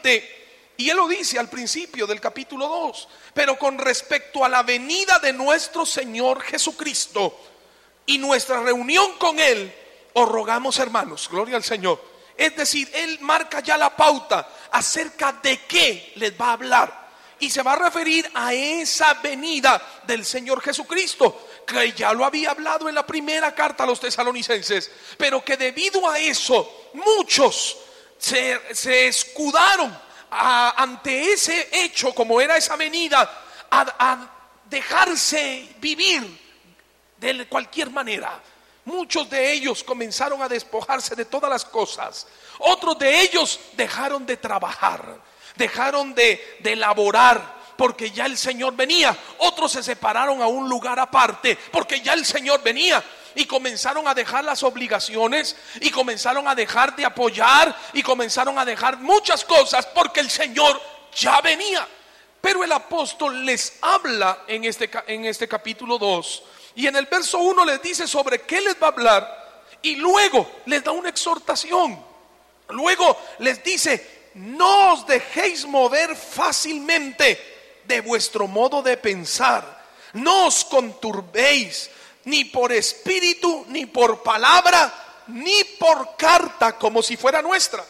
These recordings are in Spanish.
solamente, y él lo dice al principio del capítulo 2, pero con respecto a la venida de nuestro Señor Jesucristo y nuestra reunión con Él, os rogamos, hermanos, gloria al Señor. Es decir, Él marca ya la pauta acerca de qué les va a hablar. Y se va a referir a esa venida del Señor Jesucristo, que ya lo había hablado en la primera carta a los tesalonicenses, pero que debido a eso muchos se escudaron ante ese hecho, como era esa venida, a dejarse vivir de cualquier manera. Muchos de ellos comenzaron a despojarse de todas las cosas. Otros de ellos dejaron de trabajar, dejaron de laborar, porque ya el Señor venía. Otros se separaron a un lugar aparte, porque ya el Señor venía. Y comenzaron a dejar las obligaciones, y comenzaron a dejar de apoyar, y comenzaron a dejar muchas cosas, porque el Señor ya venía. Pero el apóstol les habla en este capítulo 2, y en el verso 1 les dice sobre qué les va a hablar, y luego les da una exhortación. Luego les dice: no os dejéis mover fácilmente de vuestro modo de pensar, no os conturbéis ni por espíritu, ni por palabra, ni por carta como si fuera nuestra,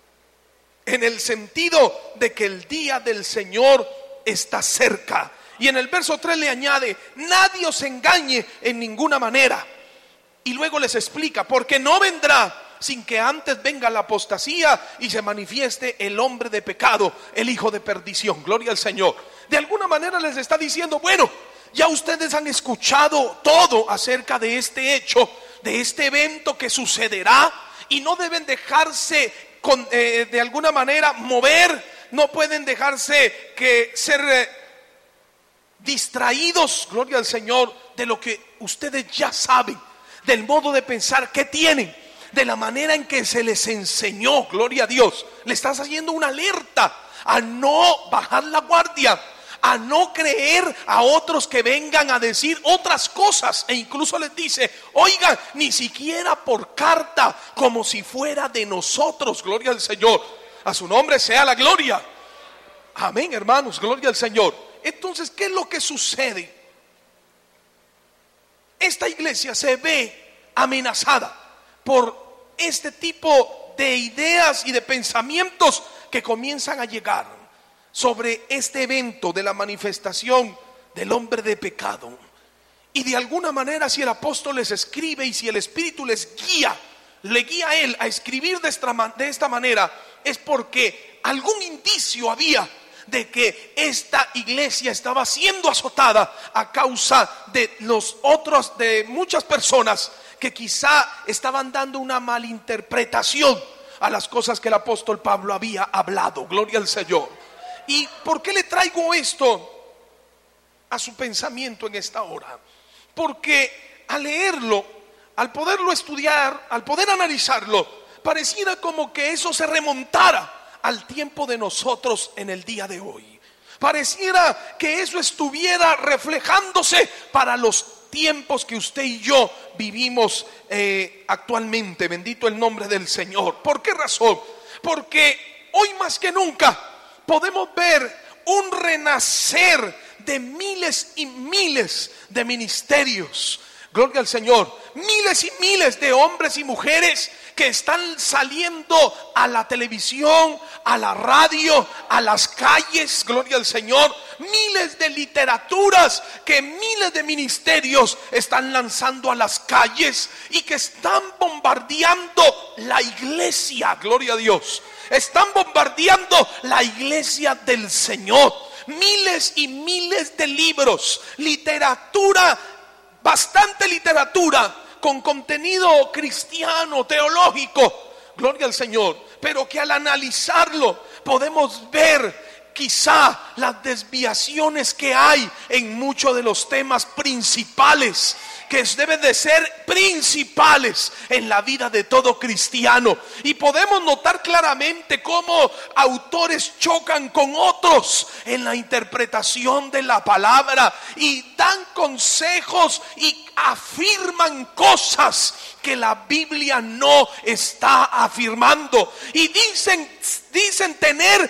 en el sentido de que el día del Señor está cerca. Y en el verso 3 le añade: nadie os engañe en ninguna manera. Y luego les explica: porque no vendrá sin que antes venga la apostasía y se manifieste el hombre de pecado, el hijo de perdición. Gloria al Señor. De alguna manera les está diciendo: bueno, ya ustedes han escuchado todo acerca de este hecho, de este evento que sucederá, y no deben dejarse de alguna manera mover, no pueden dejarse ser distraídos, gloria al Señor, de lo que ustedes ya saben, del modo de pensar que tienen, de la manera en que se les enseñó. Gloria a Dios. Le estás haciendo una alerta a no bajar la guardia, a no creer a otros que vengan a decir otras cosas. E incluso les dice: oigan, ni siquiera por carta, como si fuera de nosotros. Gloria al Señor. A su nombre sea la gloria. Amén, hermanos, gloria al Señor. Entonces, ¿qué es lo que sucede? Esta iglesia se ve amenazada por este tipo de ideas y de pensamientos que comienzan a llegar sobre este evento de la manifestación del hombre de pecado. Y de alguna manera, si el apóstol les escribe y si el Espíritu les guía, le guía a él a escribir de esta manera, es porque algún indicio había de que esta iglesia estaba siendo azotada a causa de de muchas personas que quizá estaban dando una malinterpretación a las cosas que el apóstol Pablo había hablado. Gloria al Señor. ¿Y por qué le traigo esto a su pensamiento en esta hora? Porque al leerlo, al poderlo estudiar, al poder analizarlo, pareciera como que eso se remontara al tiempo de nosotros en el día de hoy. Pareciera que eso estuviera reflejándose para los tiempos que usted y yo vivimos actualmente. Bendito el nombre del Señor. ¿Por qué razón? Porque hoy más que nunca podemos ver un renacer de miles y miles de ministerios. Gloria al Señor. Miles y miles de hombres y mujeres que están saliendo a la televisión, a la radio, a las calles. Gloria al Señor. Miles de literaturas que miles de ministerios están lanzando a las calles y que están bombardeando la iglesia. Gloria a Dios. Están bombardeando la iglesia del Señor. Miles y miles de libros, literatura, bastante literatura con contenido cristiano, teológico, gloria al Señor, pero que al analizarlo podemos ver quizá las desviaciones que hay en muchos de los temas principales, que deben de ser principales en la vida de todo cristiano. Y podemos notar claramente cómo autores chocan con otros en la interpretación de la palabra y dan consejos y afirman cosas que la Biblia no está afirmando. Y dicen tener